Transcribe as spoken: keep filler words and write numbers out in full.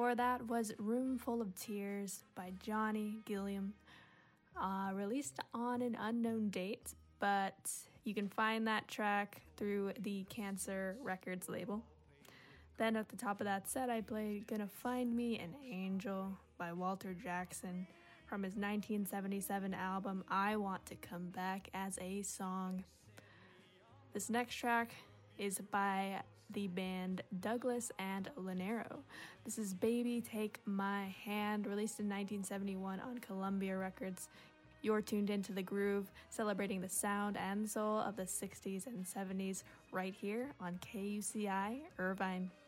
before that was Room Full of Tears by Johnny Gilliam, uh, released on an unknown date, but you can find that track through the Cancer Records label. Then at the top of that set, I played Gonna Find Me an Angel by Walter Jackson from his nineteen seventy-seven album I Want to Come Back as a Song. This next track is by the band Douglas and Lanero. This is Baby Take My Hand, released in nineteen seventy-one on Columbia Records. You're tuned into The Groove, celebrating the sound and soul of the sixties and seventies right here on K U C I Irvine.